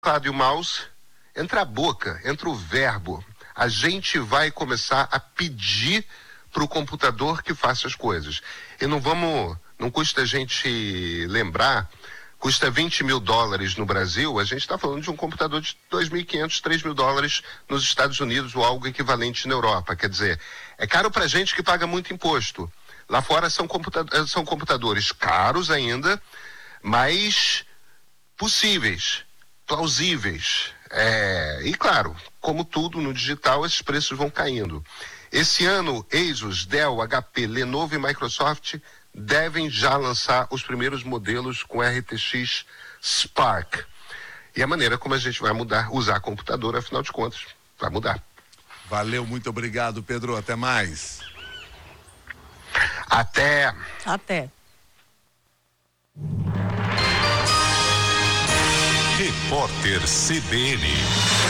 teclado e o mouse, entra a boca, entra o verbo. A gente vai começar a pedir para o computador que faça as coisas. E não custa a gente lembrar, custa $20 mil no Brasil, a gente está falando de um computador de $2.500, $3.000 nos Estados Unidos ou algo equivalente na Europa. Quer dizer, é caro para a gente que paga muito imposto. Lá fora são computadores caros ainda, mas possíveis, plausíveis. E claro, como tudo no digital, esses preços vão caindo. Esse ano, Asus, Dell, HP, Lenovo e Microsoft devem já lançar os primeiros modelos com RTX Spark. E a maneira como a gente vai usar computador, afinal de contas, vai mudar. Valeu, muito obrigado, Pedro. Até mais. Até. Repórter CBN.